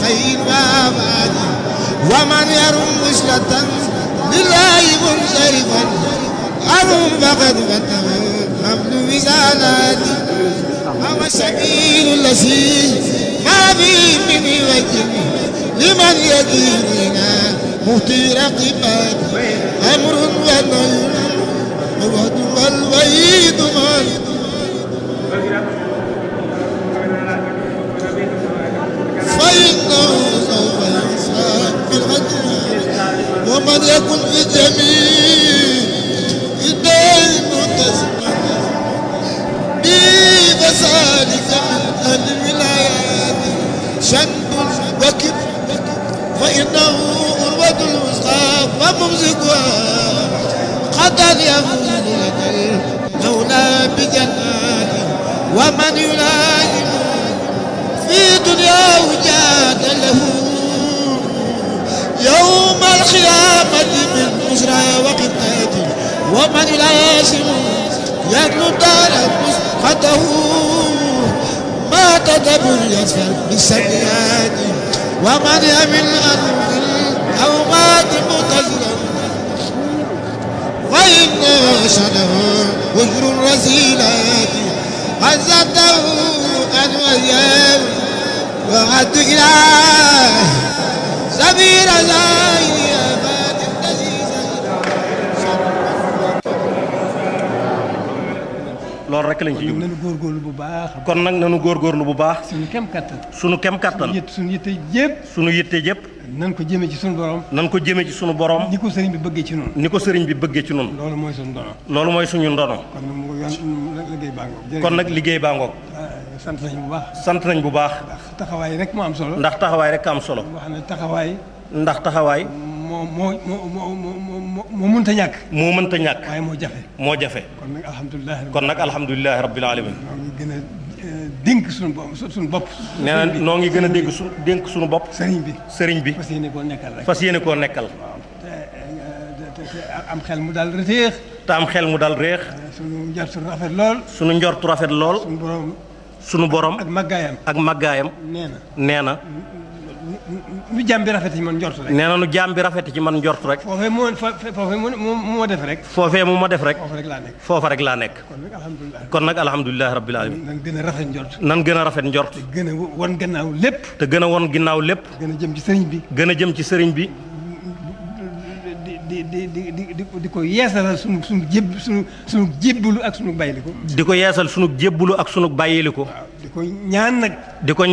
خير وابادي ومن يرم وصلة لله منصرفا أرم فقد فتح حمل وزالاتي هو السبيل الذي ما فيه من وجه لمن يديننا مهتي رقبات أمر ونهي الوعد والوعيد فإنه سوف يحساب بالغدر ومن يكن في جميع الدين متسما بفسادك من الولايات شنب وكب فإنه أروة الوسطى وممسكها قد يفوز لك المولى بجنات ومن يلازم في دنياه جاد له يوم القيامة من بشرى وقتات ومن يلازم يدلو دار مسقطه ما تدبر يسفر بالسيئات ومن يمن أرض أو مات متزرا وإن شنه وجر الرسيلات عزته أن وياه وعد إله سبيل زاهي أباد loolu rek lañ ci jub nañu góorgóorlu bu baax. kon nag nañu góorgóorlu bu baax. suñu kem kattan. suñu kem kattan. suñu yitte yëpp. suñu yitte yëpp. nan ko jëmee ci suñu borom. nan ko jëmee ci suñu borom. ni ko sëriñ bi bëggee ci noonu. ni ko sëriñ bi bëggee ci noonu. loolu mooy suñu ndono. loolu mooy suñu ndono. kon nag mu yoon liggéey baa ngoog. kon nag liggéey baa ngoog. sant nañ bu baax. sant nañ bu baax. ndax taxawaay rek moo am solo. ndax taxawaay rek am solo. wax ne taxawaay. ndax taxawaay. moo mënta ñàkk. moo mënta ñàkk. waaye moo jafe. moo jafe. kon nag alhamdulilah. alhamdulilah rabbil alamin. ñoo ngi gën a dénk suñu bopp. nee na noo ngi gën a dénk suñu bopp. sëriñ bi. fas yéene koo nekkal rek. fas yéene koo nekkal. te am xel mu daal réex. te am xel mu daal réex. suñu njortu rafet lool. suñu njortu rafet lool. suñu borom. ak màggaayam. ak màggaayam. nee na. nu jaam bi rafet ci man njort rek. nee na nu jaam bi rafet ci man njort rek. foofee mu ma def rek. foofee mu ma def rek. foofa rek laa nekk. foofa rek laa nekk. kon nag alhamdulilah rabbil alamin. nan gën a rafet njort. nan gën a rafet njort. te gën a won gannaaw lépp. te gën a won ginnaaw lépp. gën a jëm ci sëriñ bi. gën a jëm ci sëriñ bi. di ko yeesalal sunu jébbalu ak sunu bàyyiliku. di ko yeesal sunu jébbalu ak sunu bàyyiliku. di ko ñaan nag. di ko